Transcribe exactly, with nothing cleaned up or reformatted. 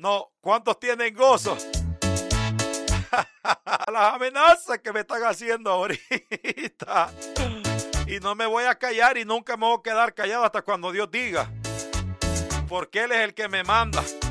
No, ¿cuántos tienen gozo? Las amenazas que me están haciendo ahorita. Y no me voy a callar y nunca me voy a quedar callado hasta cuando Dios diga. Porque Él es el que me manda.